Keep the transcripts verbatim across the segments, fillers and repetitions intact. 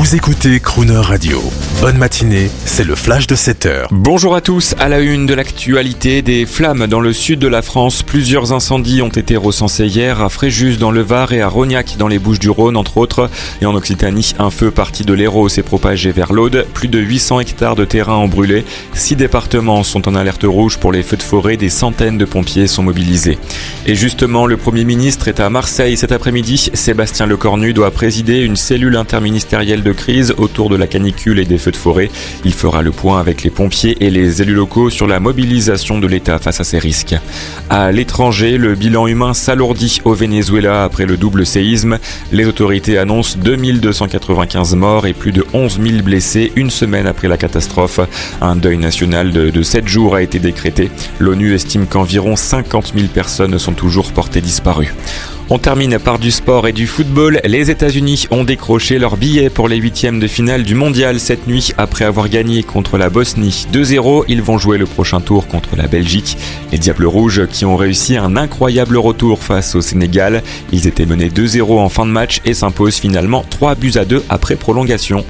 Vous écoutez Crooner Radio. Bonne matinée, c'est le flash de sept heures. Bonjour à tous, à la une de l'actualité, des flammes dans le sud de la France. Plusieurs incendies ont été recensés hier à Fréjus dans le Var et à Rognac dans les Bouches-du-Rhône entre autres. Et en Occitanie, un feu parti de l'Hérault s'est propagé vers l'Aude. Plus de huit cents hectares de terrain ont brûlé. Six départements sont en alerte rouge pour les feux de forêt. Des centaines de pompiers sont mobilisés. Et justement, le Premier ministre est à Marseille cet après-midi. Sébastien Lecornu doit présider une cellule interministérielle de crise autour de la canicule et des feux de forêt. Il fera le point avec les pompiers et les élus locaux sur la mobilisation de l'État face à ces risques. À l'étranger, le bilan humain s'alourdit au Venezuela après le double séisme. Les autorités annoncent deux mille deux cent quatre-vingt-quinze morts et plus de onze mille blessés une semaine après la catastrophe. Un deuil national de, de sept jours a été décrété. L'ONU estime qu'environ cinquante mille personnes sont toujours portées disparues. On termine par du sport et du football. Les États-Unis ont décroché leur billet pour les huitièmes de finale du mondial cette nuit après avoir gagné contre la Bosnie deux zéro. Ils vont jouer le prochain tour contre la Belgique. Les Diables Rouges qui ont réussi un incroyable retour face au Sénégal. Ils étaient menés deux zéro en fin de match et s'imposent finalement trois buts à deux après prolongation.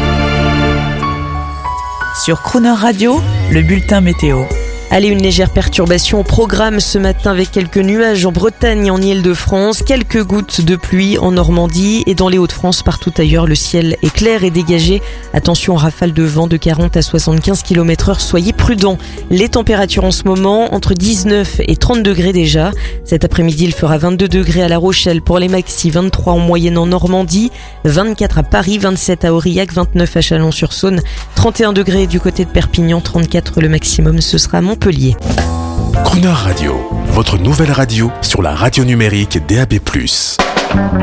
Sur Crooner Radio, le bulletin météo. Allez, une légère perturbation au programme ce matin avec quelques nuages en Bretagne et en Île-de-France, quelques gouttes de pluie en Normandie et dans les Hauts-de-France. Partout ailleurs, le ciel est clair et dégagé. Attention aux rafales de vent de quarante à soixante-quinze kilomètres heure, soyez prudents. Les températures en ce moment, entre dix-neuf et trente degrés déjà. Cet après-midi, il fera vingt-deux degrés à La Rochelle pour les maxi, vingt-trois en moyenne en Normandie, vingt-quatre à Paris, vingt-sept à Aurillac, vingt-neuf à Chalon-sur-Saône, trente et un degrés du côté de Perpignan, trente-quatre le maximum, ce sera à Montpellier. Crooner Radio, votre nouvelle radio sur la radio numérique D A B plus.